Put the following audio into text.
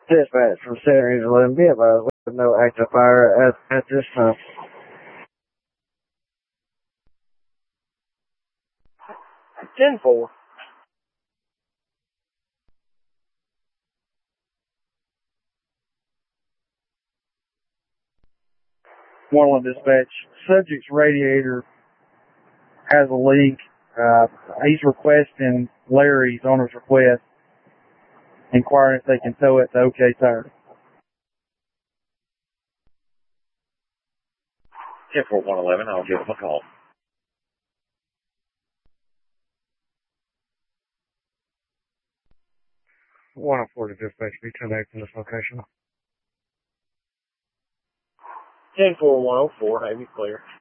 Dispatch from Series 11, be advised with no active fire at this time. 10-4. One dispatch. Subject's radiator has a leak. He's requesting Larry's owner's request, inquiring if they can tow it to OK Tire. 10-4-111, I'll give them a call. 104 to dispatch, be turned from this location. 10-4-104, have you clear.